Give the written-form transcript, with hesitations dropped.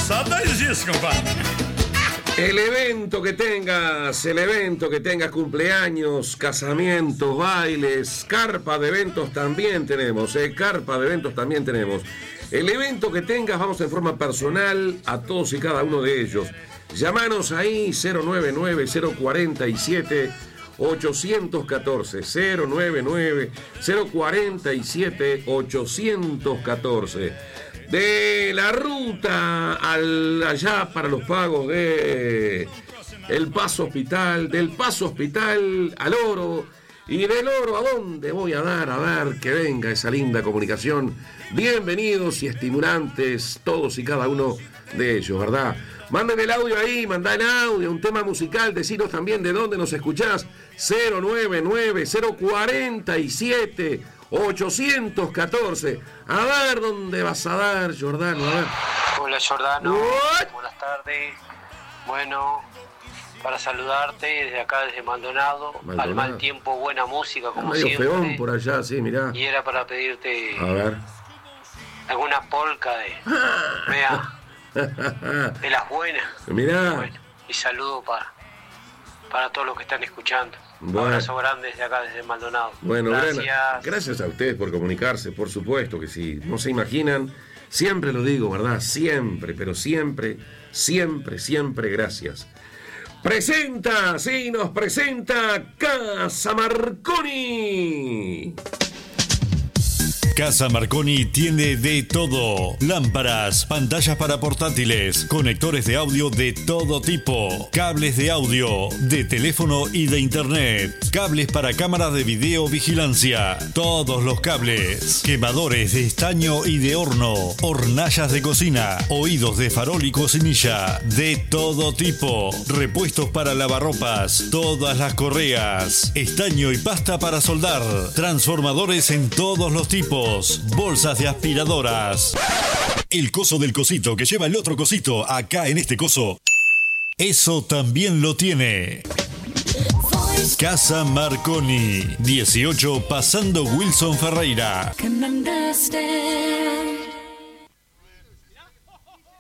Saudades, compadre. El evento que tengas, cumpleaños, casamientos, bailes, carpa de eventos también tenemos, carpa de eventos también tenemos. El evento que tengas, vamos en forma personal a todos y cada uno de ellos. Llámanos ahí 099-047-814, 099-047-814. De la ruta allá para los pagos de el Paso Hospital, del Paso Hospital al Oro, y del Oro a dónde voy a dar, que venga esa linda comunicación. Bienvenidos y estimulantes todos y cada uno de ellos, ¿verdad? Manden el audio ahí, mandá el audio, un tema musical, decinos también de dónde nos escuchás. 099-047-814. A ver dónde vas a dar, Jordano. A ver. Hola, Jordano. What? Buenas tardes. Bueno, para saludarte desde acá, desde Maldonado. Al mal tiempo, buena música, como medio siempre. Feón por allá, sí, mirá. Y era para pedirte A ver. alguna polca de las buenas. Mirá. Bueno, y saludo para todos los que están escuchando. Bueno. Un abrazo grande desde acá, desde Maldonado. Bueno, gracias. Gracias a ustedes por comunicarse, por supuesto que sí. No se imaginan, siempre lo digo, ¿verdad? Siempre, pero siempre, siempre, siempre gracias. Nos presenta Casa Marconi. Casa Marconi tiene de todo: lámparas, pantallas para portátiles, conectores de audio de todo tipo, cables de audio, de teléfono y de internet, cables para cámaras de videovigilancia, todos los cables, quemadores de estaño y de horno, hornallas de cocina, oídos de farol y cocinilla, de todo tipo, repuestos para lavarropas, todas las correas, estaño y pasta para soldar, transformadores en todos los tipos, bolsas de aspiradoras. El coso del cosito que lleva el otro cosito acá en este coso, eso también lo tiene. Casa Marconi, 18 pasando Wilson Ferreira. Can understand.